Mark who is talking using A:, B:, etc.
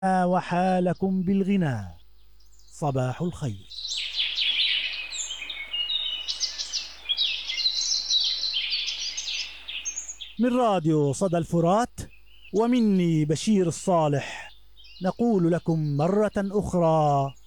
A: وحالكم بالغنى. صباح الخير. من راديو صدى الفرات ومني بشير الصالح نقول لكم مرة أخرى